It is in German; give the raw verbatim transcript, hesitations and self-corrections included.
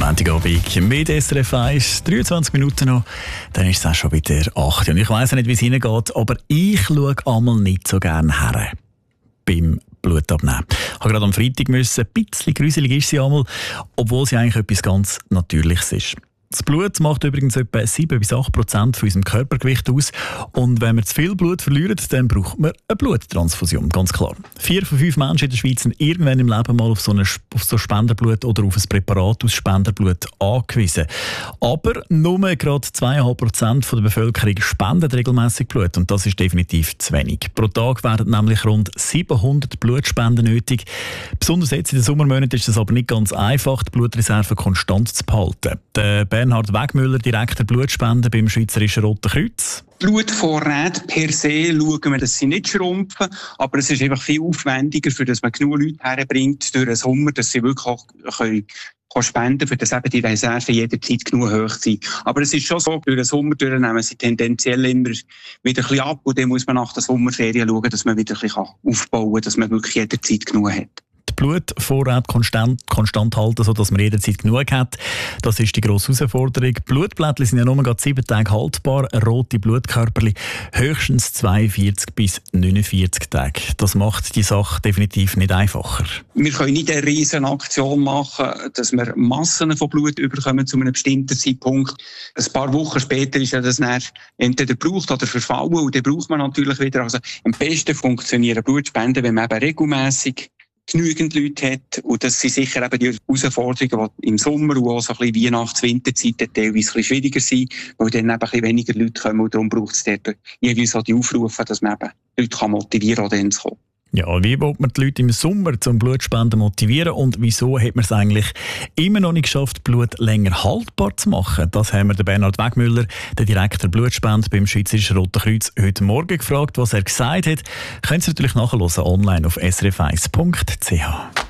Montagabend mit S R F eins, dreiundzwanzig Minuten noch, dann ist es auch schon wieder acht. Und ich weiss nicht, wie es hineingeht, aber ich schaue einmal nicht so gerne her beim Blutabnehmen. Ich habe gerade am Freitag müssen, ein bisschen gruselig ist sie einmal, obwohl sie eigentlich etwas ganz Natürliches ist. Das Blut macht übrigens etwa sieben bis acht Prozent von unserem Körpergewicht aus. Und wenn wir zu viel Blut verlieren, dann braucht man eine Bluttransfusion, ganz klar. Vier von fünf Menschen in der Schweiz sind irgendwann im Leben mal auf so, eine, auf so Spenderblut oder auf ein Präparat aus Spenderblut angewiesen. Aber nur gerade zwei Komma fünf Prozent der Bevölkerung spenden regelmässig Blut. Und das ist definitiv zu wenig. Pro Tag werden nämlich rund siebenhundert Blutspenden nötig. Besonders jetzt in den Sommermonaten ist es aber nicht ganz einfach, die Blutreserven konstant zu behalten. Der Bernhard Wegmüller, Direktor Blutspenden beim Schweizerischen Roten Kreuz. Blutvorräte per se schauen wir, dass sie nicht schrumpfen, aber es ist einfach viel aufwendiger, für dass man genug Leute herbringt durch den Sommer, dass sie wirklich auch können spenden, für das eben die Reserven jederzeit genug hoch sind. Aber es ist schon so, durch den Sommer nehmen sie tendenziell immer wieder ein bisschen ab und dann muss man nach der Sommerferien schauen, dass man wieder ein bisschen aufbauen kann, dass man wirklich jederzeit genug hat. Die Blutvorräte konstant, konstant halten, sodass man jederzeit genug hat. Das ist die grosse Herausforderung. Blutblättchen sind ja nur gerade sieben Tage haltbar, rote Blutkörperchen höchstens zweiundvierzig bis neunundvierzig Tage. Das macht die Sache definitiv nicht einfacher. Wir können nicht eine riesen Aktion machen, dass wir Massen von Blut bekommen zu einem bestimmten Zeitpunkt. Ein paar Wochen später ist ja das dann entweder gebraucht oder verfallen und dann braucht man natürlich wieder. Also am besten funktionieren Blutspenden, wenn man eben regelmässig genügend Leute hat. Und das sind sicher eben die Herausforderungen, die im Sommer und auch so ein bisschen Weihnachts-Winterzeit teilweise ein bisschen schwieriger sind, weil dann eben ein bisschen weniger Leute kommen und darum braucht es dort jeweils auch die Aufrufe, dass man eben Leute motivieren kann, auch dann zu kommen. Ja, wie will man die Leute im Sommer zum Blutspenden motivieren und wieso hat man es eigentlich immer noch nicht geschafft, Blut länger haltbar zu machen? Das haben wir den Bernhard Wegmüller, den Direktor Blutspende beim Schweizerischen Roten Kreuz, heute Morgen gefragt. Was er gesagt hat, können Sie natürlich nachhören online auf s r f eins punkt c h.